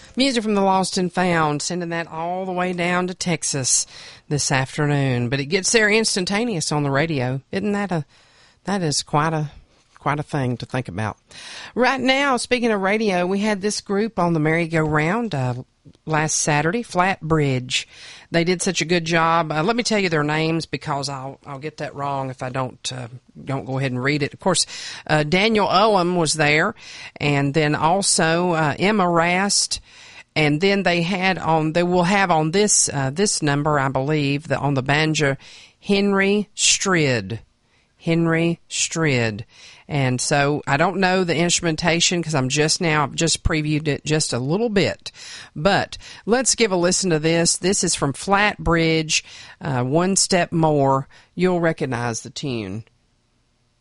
Music from the Lost and Found, sending that all the way down to Texas this afternoon. But it gets there instantaneous on the radio. That is quite a thing to think about. Right now, speaking of radio, we had this group on the merry-go-round last Saturday, Flat Bridge. They did such a good job. Let me tell you their names because I'll get that wrong if I don't go ahead and read it. Of course, Daniel Ullum was there, and then also Emma Rast. And then they will have on this number, I believe, on the banjo, Henry Strid. And so I don't know the instrumentation because I've just previewed it just a little bit. But let's give a listen to this. This is from Flat Bridge, One Step More. You'll recognize the tune.